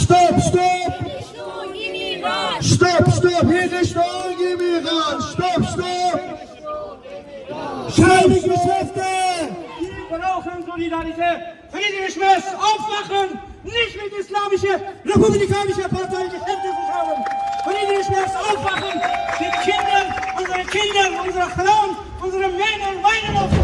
Stopp, stopp! Stopp, stopp! Hier Richtung im Iran! Stopp, stopp! Keine Geschäfte! Wir brauchen Solidarität. Friedrich Merz, aufwachen! Nicht mit islamischer, republikanischer Partei Geschäfte zu haben. Friedrich Merz, aufwachen! Die Kinder, unsere Frauen, unsere Männer weinen auf